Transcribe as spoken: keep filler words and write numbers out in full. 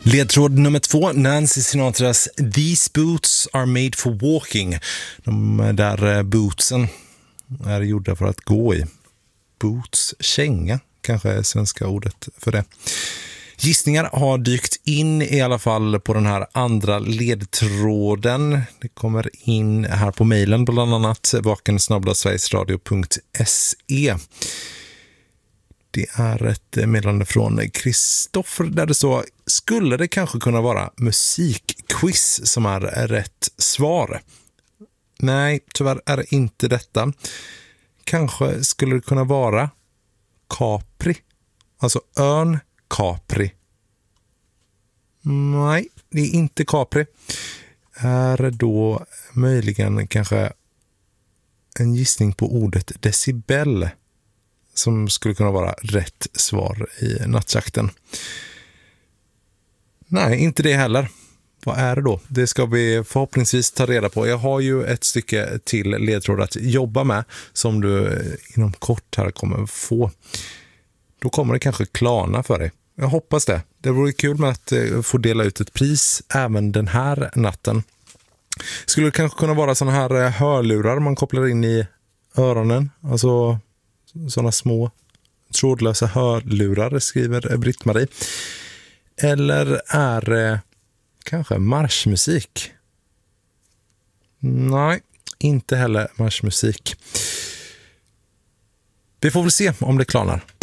Ledtråd nummer två, Nancy Sinatras These boots are made for walking. De där bootsen är gjorda för att gå i. Boots, känga kanske är svenska ordet för det. Gissningar har dykt in i alla fall på den här andra ledtråden. Det kommer in här på mejlen bland annat vaken snabel-a sverigesradio punkt se. Det är ett meddelande från Kristoffer där det står: skulle det kanske kunna vara musikquiz som är rätt svar? Nej, tyvärr är det inte detta. Kanske skulle det kunna vara Capri. Alltså örn Capri. Nej, det är inte Capri. Är då möjligen kanske en gissning på ordet decibel som skulle kunna vara rätt svar i nattjakten. Nej, inte det heller. Vad är det då? Det ska vi förhoppningsvis ta reda på. Jag har ju ett stycke till ledtråd att jobba med som du inom kort här kommer få. Då kommer det kanske klarna för dig. Jag hoppas det. Det vore kul med att få dela ut ett pris även den här natten. Skulle det kanske kunna vara såna här hörlurar man kopplar in i öronen? Alltså såna små trådlösa hörlurar, skriver Britt-Marie. Eller är det kanske marschmusik? Nej, inte heller marschmusik. Vi får väl se om det klarnar.